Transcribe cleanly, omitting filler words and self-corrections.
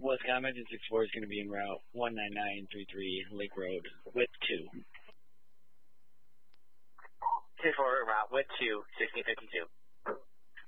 West Comet 64 is going to be en route 19933 Lake Road with 2. 64 en route with 2, 1652.